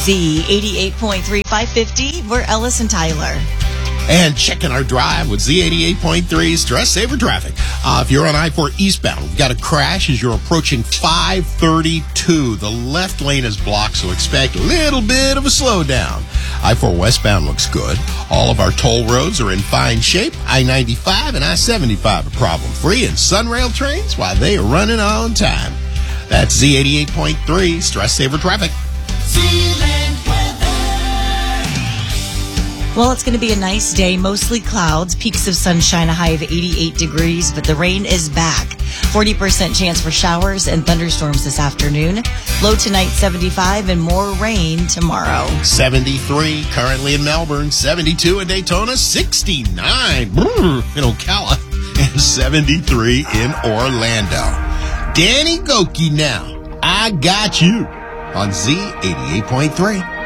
Z88.3, 550. We're Ellis and Tyler. And checking our drive with Z88.3 Stress Saver Traffic. If you're on I-4 eastbound, we've got a crash as you're approaching 532. The left lane is blocked, so expect a little bit of a slowdown. I-4 westbound looks good. All of our toll roads are in fine shape. I-95 and I-75 are problem-free, and Sunrail trains, why, they are running on time. That's Z88.3 Stress Saver Traffic. Well, it's going to be a nice day. Mostly clouds, peaks of sunshine, a high of 88 degrees, but the rain is back. 40% chance for showers and thunderstorms this afternoon. Low tonight, 75, and more rain tomorrow. 73 currently in Melbourne, 72 in Daytona, 69 in Ocala, and 73 in Orlando. Danny Gokey now. I got you on Z88.3.